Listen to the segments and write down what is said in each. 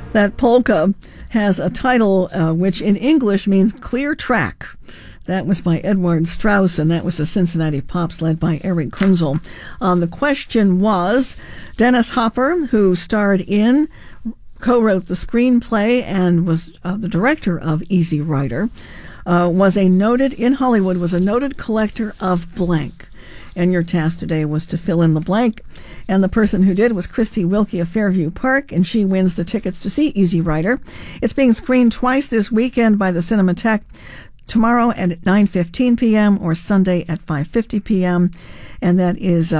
That polka has a title which in English means clear track. That was by Edward Strauss, and that was the Cincinnati Pops led by Eric Kunzel. The question was, Dennis Hopper, who starred in, co-wrote the screenplay, and was the director of Easy Rider, was a noted collector of blank. And your task today was to fill in the blank. And the person who did was Christy Wilkie of Fairview Park, and she wins the tickets to see Easy Rider. It's being screened twice this weekend by the Cinematheque, tomorrow at 9:15 p.m. or Sunday at 5:50 p.m. And that is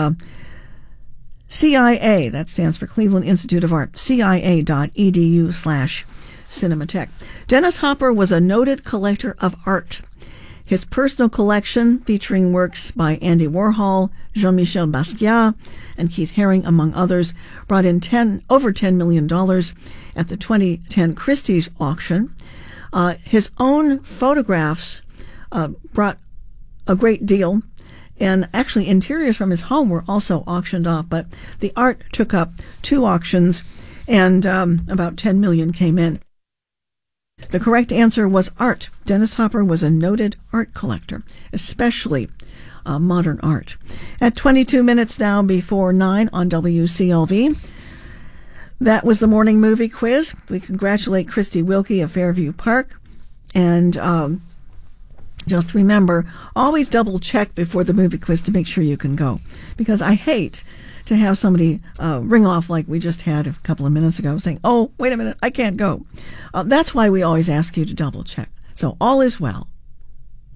CIA, that stands for Cleveland Institute of Art, cia.edu/Cinematheque. Dennis Hopper was a noted collector of art. His personal collection, featuring works by Andy Warhol, Jean-Michel Basquiat, and Keith Haring, among others, brought in over $10 million at the 2010 Christie's auction. His own photographs brought a great deal, and actually interiors from his home were also auctioned off, but the art took up 2 auctions, and about $10 million came in. The correct answer was art. Dennis Hopper was a noted art collector, especially modern art. At 22 minutes now before 9 on WCLV, that was the morning movie quiz. We congratulate Christy Wilkie of Fairview Park. And just remember, always double check before the movie quiz to make sure you can go. Because I hate to have somebody ring off like we just had a couple of minutes ago saying, oh, wait a minute, I can't go. That's why we always ask you to double check. So all is well.